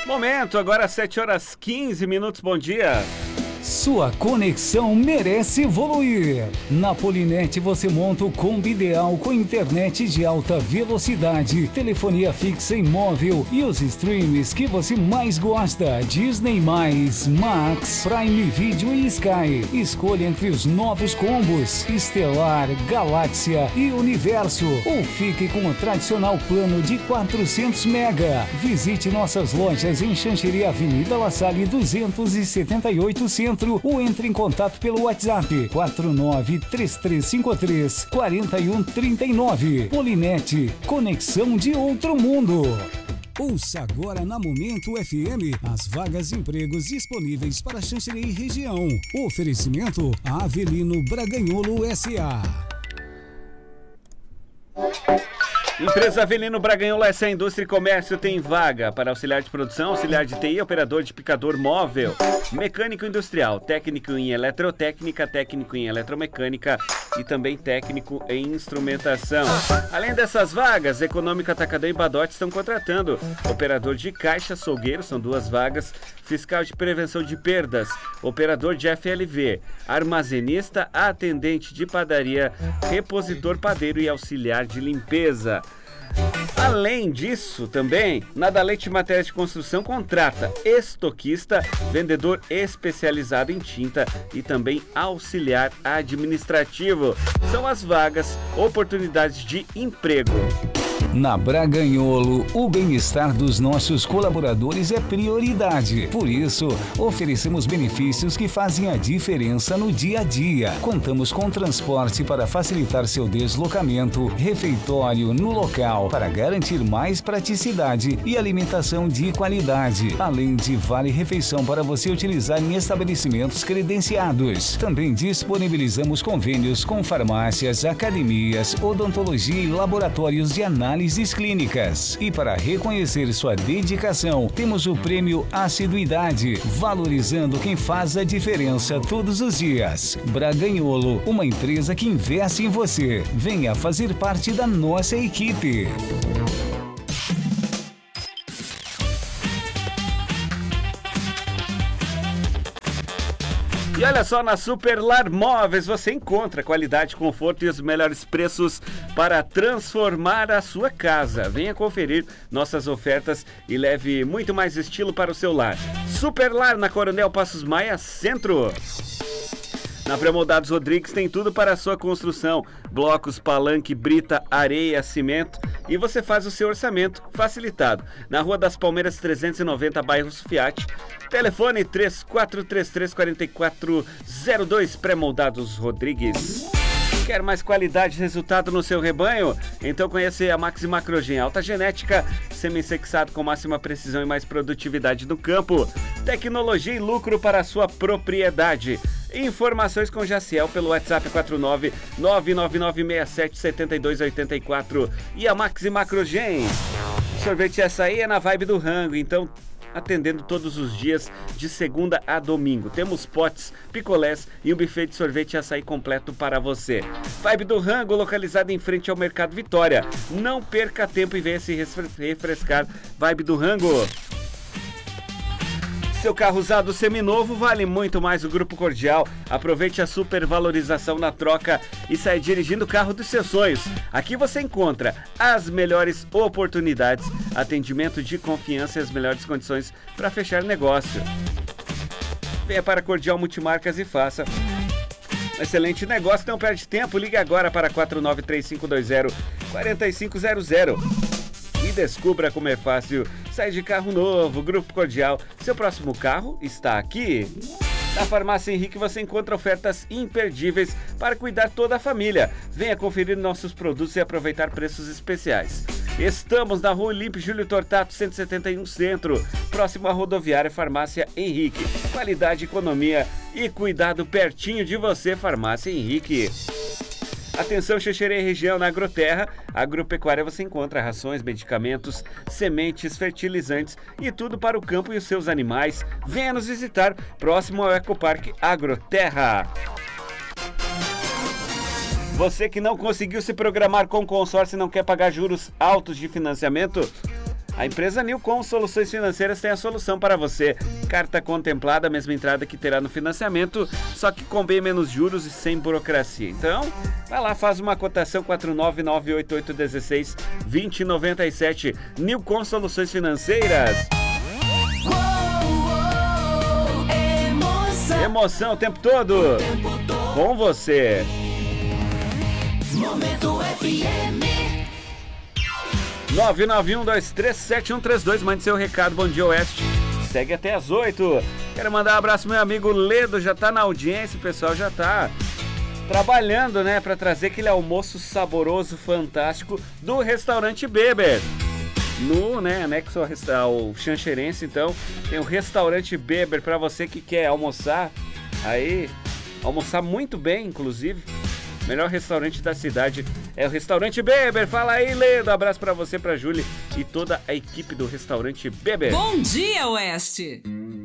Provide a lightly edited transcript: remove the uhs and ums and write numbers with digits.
Momento, agora 7h15, bom dia. Sua conexão merece evoluir. Na Polinet você monta o combo ideal com internet de alta velocidade, telefonia fixa e móvel e os streams que você mais gosta: Disney+, Max, Prime Video e Sky. Escolha entre os novos combos Estelar, Galáxia e Universo, ou fique com o tradicional plano de 400 mega. Visite nossas lojas em Xanxerê, Avenida La Salle 278 Centro, ou entre em contato pelo WhatsApp 4933534139. Polinet, conexão de outro mundo. Ouça agora na Momento FM as vagas de empregos disponíveis para Xanxerê e região. Oferecimento Avelino Braganholo S.A. Empresa Avelino Braganholo S.A. Indústria e Comércio tem vaga para auxiliar de produção, auxiliar de TI, operador de picador móvel, mecânico industrial, técnico em eletrotécnica, técnico em eletromecânica e também técnico em instrumentação. Além dessas vagas, Econômica Atacadão e Badote estão contratando operador de caixa, açougueiro, são 2 vagas, fiscal de prevenção de perdas, operador de FLV, armazenista, atendente de padaria, repositor padeiro e auxiliar de limpeza. Além disso, também, Nadalete Matérias de Construção contrata estoquista, vendedor especializado em tinta e também auxiliar administrativo. São as vagas, oportunidades de emprego. Na Braganholo, o bem-estar dos nossos colaboradores é prioridade. Por isso, oferecemos benefícios que fazem a diferença no dia a dia. Contamos com transporte para facilitar seu deslocamento, refeitório no local para garantir mais praticidade e alimentação de qualidade, além de vale-refeição para você utilizar em estabelecimentos credenciados. Também disponibilizamos convênios com farmácias, academias, odontologia e laboratórios de análises clínicas. E para reconhecer sua dedicação, temos o prêmio Assiduidade, valorizando quem faz a diferença todos os dias. Braganholo, uma empresa que investe em você. Venha fazer parte da nossa equipe. E olha só, na Superlar Móveis você encontra qualidade, conforto e os melhores preços para transformar a sua casa. Venha conferir nossas ofertas e leve muito mais estilo para o seu lar. Superlar na Coronel Passos Maia, Centro. Na Premoldados Rodrigues tem tudo para a sua construção: blocos, palanque, brita, areia, cimento, e você faz o seu orçamento facilitado. Na Rua das Palmeiras 390, bairro Fiat. Telefone 3433-4402, Premoldados Rodrigues. Quer mais qualidade e resultado no seu rebanho? Então conheça a Max Macrogen, alta genética, semi-sexado com máxima precisão e mais produtividade no campo. Tecnologia e lucro para a sua propriedade. Informações com Jaciel pelo WhatsApp 49999677284 e a Maxi Macrogen. Sorvete Açaí é na vibe do rango, então atendendo todos os dias de segunda a domingo. Temos potes, picolés e um buffet de sorvete e açaí completo para você. Vibe do rango, localizada em frente ao Mercado Vitória. Não perca tempo e venha se refrescar. Vibe do rango. Seu carro usado seminovo vale muito mais o Grupo Cordial. Aproveite a supervalorização na troca e saia dirigindo o carro dos seus sonhos. Aqui você encontra as melhores oportunidades, atendimento de confiança e as melhores condições para fechar negócio. Venha para Cordial Multimarcas e faça um excelente negócio. Não perde tempo, ligue agora para 493520-4500. E descubra como é fácil sair de carro novo. Grupo Cordial, seu próximo carro está aqui. Na Farmácia Henrique você encontra ofertas imperdíveis para cuidar toda a família. Venha conferir nossos produtos e aproveitar preços especiais. Estamos na Rua Olímpio Júlio Tortato, 171 Centro, próximo à rodoviária Farmácia Henrique. Qualidade, economia e cuidado pertinho de você, Farmácia Henrique. Atenção, Xanxerê região, na Agroterra, agropecuária você encontra rações, medicamentos, sementes, fertilizantes e tudo para o campo e os seus animais. Venha nos visitar, próximo ao Ecoparque Agroterra. Você que não conseguiu se programar com o consórcio e não quer pagar juros altos de financiamento, A empresa Nilcom Soluções Financeiras tem a solução para você. Carta contemplada, mesma entrada que terá no financiamento, só que com bem menos juros e sem burocracia. Então, vai lá, faz uma cotação 49988162097. Nilcom Soluções Financeiras. Emoção o tempo todo. Com você. Momento FM. 991237132, mande seu recado. Bom dia, Oeste. Segue até as 8. Quero mandar um abraço pro meu amigo Ledo, já tá na audiência, o pessoal já tá trabalhando, né, pra trazer aquele almoço saboroso, fantástico do restaurante Beber. No, né, anexo ao Xanxerense, então, tem o restaurante Beber pra você que quer almoçar, aí, almoçar muito bem, inclusive. Melhor restaurante da cidade é o Restaurante Beber. Fala aí, Ledo. Abraço pra você, pra Júlia e toda a equipe do Restaurante Beber. Bom dia, Oeste!